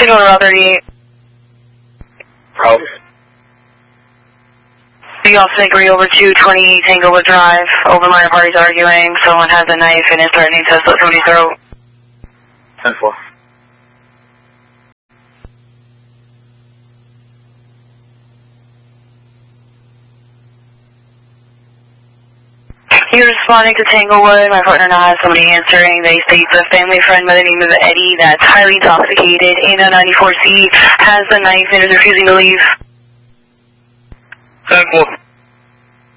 Signal Route 38. Route. The Austin Agree over 220 Tanglewood Drive. Over minor parties arguing. Someone has a knife and is threatening to slit somebody's throat. 10-4. You're responding to Tanglewood. My partner now has somebody answering. They say it's a family friend by the name of Eddie that's highly intoxicated in a 94C, has the knife and is refusing to leave. 10-4.